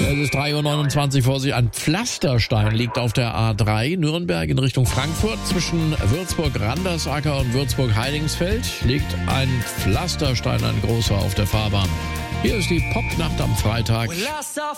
Es ist 3:29 Uhr vor sich. Ein Pflasterstein liegt auf der A3 Nürnberg in Richtung Frankfurt. Zwischen Würzburg-Randersacker und Würzburg-Heidingsfeld liegt ein Pflasterstein, ein großer, auf der Fahrbahn. Hier ist die Popnacht am Freitag.